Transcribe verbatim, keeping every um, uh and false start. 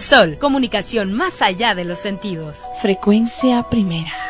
Sol, comunicación más allá de los sentidos. Frecuencia primera.